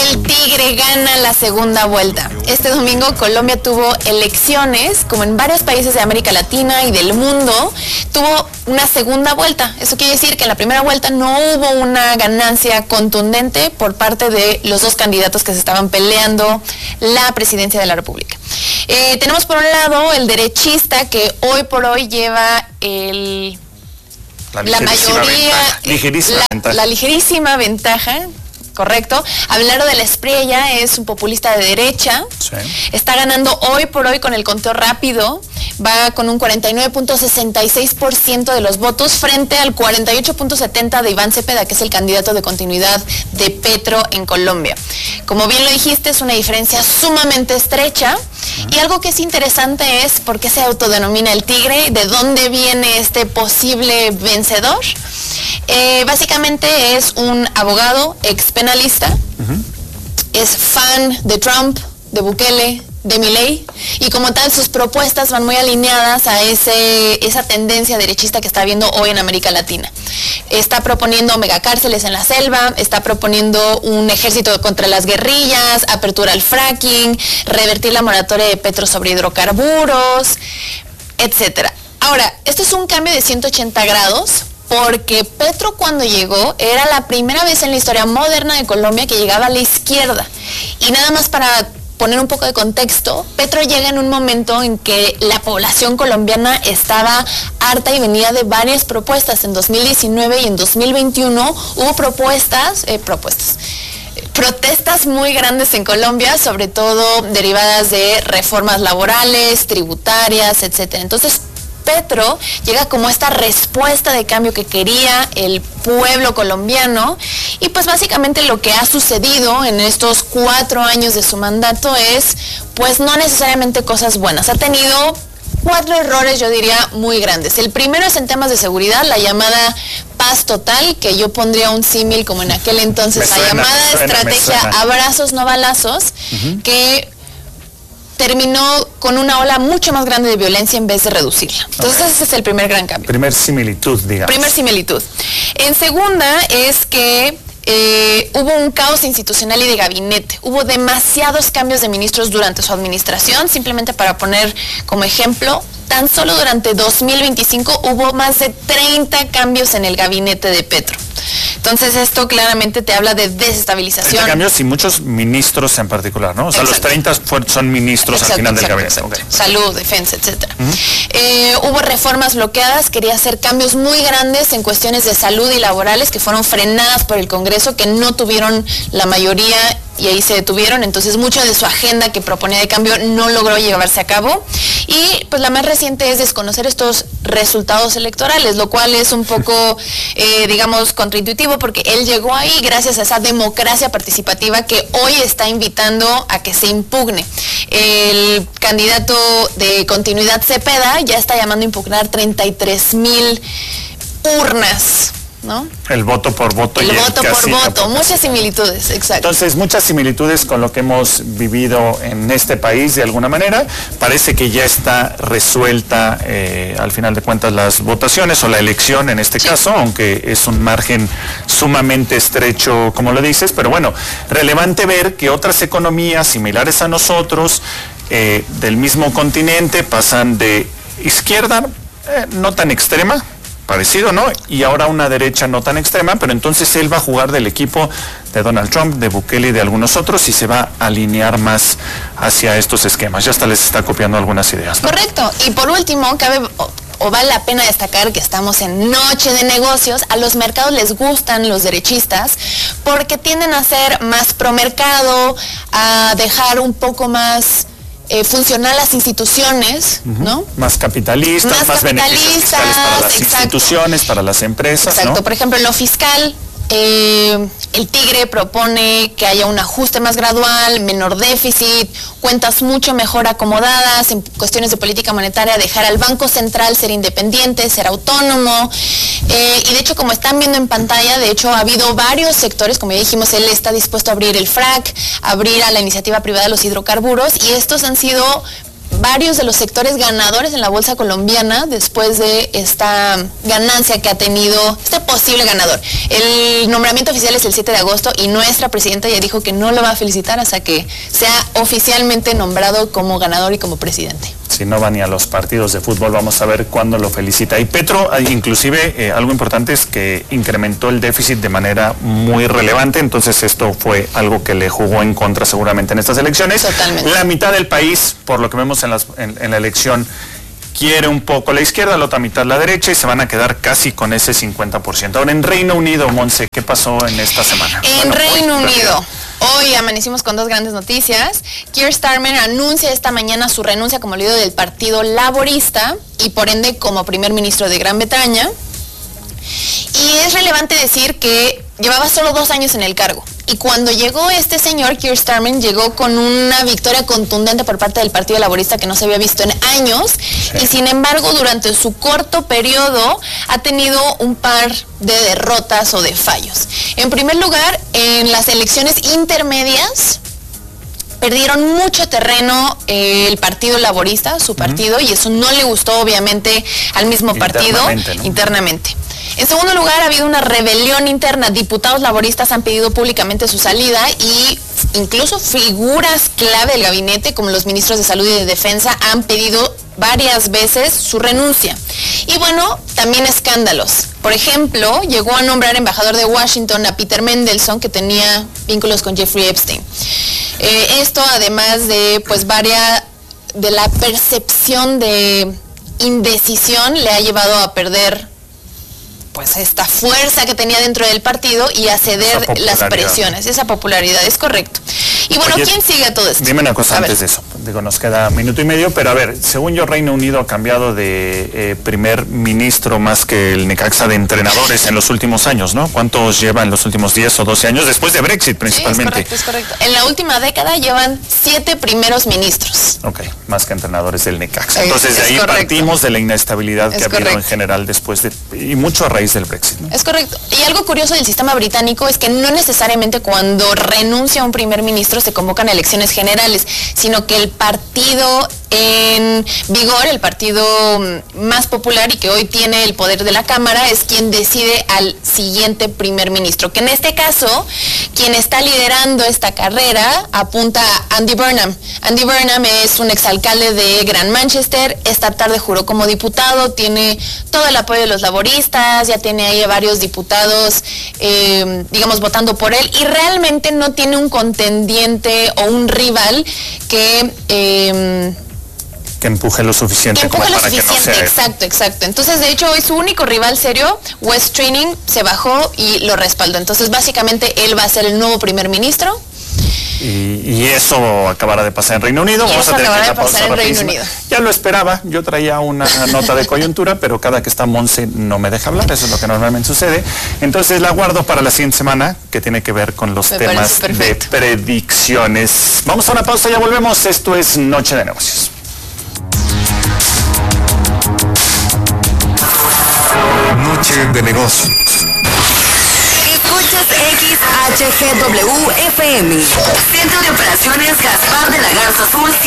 el Tigre gana la segunda vuelta. Este domingo Colombia tuvo elecciones, como en varios países de América Latina y del mundo, tuvo una segunda vuelta. Eso quiere decir que en la primera vuelta no hubo una ganancia contundente por parte de los dos candidatos que se estaban peleando la presidencia de la República. Tenemos por un lado el derechista que hoy por hoy lleva la ligerísima ventaja, correcto. Abelardo de la Espriella es un populista de derecha, sí. Está ganando hoy por hoy con el conteo rápido, va con un 49.66% de los votos frente al 48.70% de Iván Cepeda, que es el candidato de continuidad de Petro en Colombia. Como bien lo dijiste, es una diferencia sumamente estrecha. Y algo que es interesante es por qué se autodenomina el Tigre, de dónde viene este posible vencedor. Básicamente es un abogado ex penalista, es fan de Trump, de Bukele, de Milei, y como tal sus propuestas van muy alineadas a esa tendencia derechista que está habiendo hoy en América Latina. Está proponiendo megacárceles en la selva, está proponiendo un ejército contra las guerrillas, apertura al fracking, revertir la moratoria de Petro sobre hidrocarburos, etcétera. Ahora, esto es un cambio de 180 grados, porque Petro cuando llegó era la primera vez en la historia moderna de Colombia que llegaba a la izquierda. Y nada más para poner un poco de contexto, Petro llega en un momento en que la población colombiana estaba harta y venía de varias propuestas. En 2019 y en 2021 hubo protestas muy grandes en Colombia, sobre todo derivadas de reformas laborales, tributarias, etcétera. Entonces, Petro llega como esta respuesta de cambio que quería el pueblo colombiano, y pues básicamente lo que ha sucedido en estos 4 años de su mandato es pues no necesariamente cosas buenas. Ha tenido 4 errores, yo diría, muy grandes. El primero es en temas de seguridad, la llamada paz total, que yo pondría un símil como en aquel entonces, la llamada estrategia abrazos no balazos, que terminó con una ola mucho más grande de violencia en vez de reducirla. Entonces ese es el primer gran cambio. Primer similitud, digamos. Primer similitud. En segunda es que hubo un caos institucional y de gabinete. Hubo demasiados cambios de ministros durante su administración. Simplemente para poner como ejemplo, tan solo durante 2025 hubo más de 30 cambios en el gabinete de Petro. Entonces esto claramente te habla de desestabilización. 30 cambios y muchos ministros en particular, ¿no? O sea, los 30 son ministros al final del gabinete. Okay. Salud, defensa, etcétera. Hubo reformas bloqueadas, quería hacer cambios muy grandes en cuestiones de salud y laborales que fueron frenadas por el Congreso, que no tuvieron la mayoría y ahí se detuvieron. Entonces mucho de su agenda que proponía de cambio no logró llevarse a cabo. Y pues la más reciente es desconocer estos resultados electorales, lo cual es un poco, digamos, contraintuitivo, porque él llegó ahí gracias a esa democracia participativa que hoy está invitando a que se impugne. El candidato de continuidad Cepeda ya está llamando a impugnar 33,000 urnas, ¿no? El voto por voto. El voto por voto, muchas similitudes, exacto. Entonces, muchas similitudes con lo que hemos vivido en este país de alguna manera. Parece que ya está resuelta, al final de cuentas, las votaciones o la elección en este caso, aunque es un margen sumamente estrecho, como lo dices, pero bueno, relevante ver que otras economías similares a nosotros, del mismo continente, pasan de izquierda, no tan extrema, parecido, ¿no? Y ahora una derecha no tan extrema, pero entonces él va a jugar del equipo de Donald Trump, de Bukele y de algunos otros, y se va a alinear más hacia estos esquemas. Ya hasta les está copiando algunas ideas, ¿no? Correcto. Y por último, vale la pena destacar que estamos en noche de negocios. A los mercados les gustan los derechistas porque tienden a ser más promercado, a dejar un poco más funcional las instituciones, ¿no? Más capitalistas, más beneficios fiscales para las instituciones, para las empresas, exacto, ¿no? Por ejemplo, en lo fiscal, el Tigre propone que haya un ajuste más gradual, menor déficit, cuentas mucho mejor acomodadas, en cuestiones de política monetaria, dejar al Banco Central ser independiente, ser autónomo, y de hecho, como están viendo en pantalla, de hecho ha habido varios sectores, como ya dijimos, él está dispuesto a abrir el frac, abrir a la iniciativa privada los hidrocarburos, y estos han sido varios de los sectores ganadores en la bolsa colombiana después de esta ganancia que ha tenido este posible ganador. El nombramiento oficial es el 7 de agosto y nuestra presidenta ya dijo que no lo va a felicitar hasta que sea oficialmente nombrado como ganador y como presidente. Si no va ni a los partidos de fútbol, vamos a ver cuándo lo felicita. Y Petro, inclusive, algo importante es que incrementó el déficit de manera muy relevante, entonces esto fue algo que le jugó en contra seguramente en estas elecciones. Totalmente. La mitad del país, por lo que vemos en la elección, quiere un poco la izquierda, la otra mitad la derecha, y se van a quedar casi con ese 50%. Ahora, en Reino Unido, Monse, ¿qué pasó en esta semana? En Reino Unido. Hoy amanecimos con dos grandes noticias. Keir Starmer anuncia esta mañana su renuncia como líder del Partido Laborista y por ende como primer ministro de Gran Bretaña. Y es relevante decir que llevaba solo 2 años en el cargo. Y cuando llegó este señor, Keir Starmer, llegó con una victoria contundente por parte del Partido Laborista que no se había visto en años. Sí. Y sin embargo, durante su corto periodo ha tenido un par de derrotas o de fallos. En primer lugar, en las elecciones intermedias, perdieron mucho terreno el Partido Laborista, su partido, y eso no le gustó obviamente al mismo partido internamente. En segundo lugar, ha habido una rebelión interna. Diputados laboristas han pedido públicamente su salida y incluso figuras clave del gabinete, como los ministros de Salud y de Defensa, han pedido varias veces su renuncia. Y bueno, también escándalos. Por ejemplo, llegó a nombrar embajador de Washington a Peter Mandelson, que tenía vínculos con Jeffrey Epstein. Esto además de de la percepción de indecisión le ha llevado a perder pues esta fuerza que tenía dentro del partido y a ceder las presiones, esa popularidad, es correcto. Y bueno, oye, ¿quién sigue todo esto? Dime una cosa antes de eso. Digo, nos queda 1.5 minutos, pero a ver, según yo, Reino Unido ha cambiado de primer ministro más que el Necaxa de entrenadores en los últimos años, ¿no? ¿Cuántos lleva en los últimos 10 o 12 años? Después de Brexit, principalmente. Sí, es correcto. En la última década llevan 7 primeros ministros. Ok, más que entrenadores del Necaxa. Entonces, de ahí partimos de la inestabilidad que ha habido en general después de, y mucho a raíz del Brexit, ¿no? Es correcto. Y algo curioso del sistema británico es que no necesariamente cuando renuncia un primer ministro se convocan a elecciones generales, sino que el partido en vigor, el partido más popular y que hoy tiene el poder de la Cámara, es quien decide al siguiente primer ministro, que en este caso, quien está liderando esta carrera apunta a Andy Burnham. Andy Burnham es un exalcalde de Gran Manchester, esta tarde juró como diputado, tiene todo el apoyo de los laboristas, ya tiene ahí a varios diputados, digamos, votando por él, y realmente no tiene un contendiente o un rival que empuje lo suficiente como para que no sea. Exacto. Entonces, de hecho, hoy su único rival serio, Wes Streeting, se bajó y lo respaldó. Entonces, básicamente, él va a ser el nuevo primer ministro. Y eso acabará de pasar en Reino Unido. Vamos a tener que pasar en Reino Unido. Ya lo esperaba, yo traía una nota de coyuntura, pero cada que está Monse no me deja hablar, eso es lo que normalmente sucede. Entonces la guardo para la siguiente semana, que tiene que ver con los temas de predicciones. Vamos a una pausa, ya volvemos. Esto es Noche de Negocios. Noche de Negocios. Escuchas XHGW FM. Centro de Operaciones Gaspar de la Garza Azul